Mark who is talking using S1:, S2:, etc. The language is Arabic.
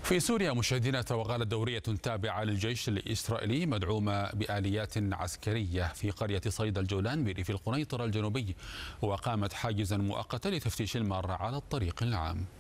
S1: في سوريا مشاهدينا، توغلت دورية تابعة للجيش الإسرائيلي مدعومة بآليات عسكرية في قرية صيدا الجولان بريف القنيطرة الجنوبي، وقامت حاجزا مؤقتا لتفتيش المارة على الطريق العام.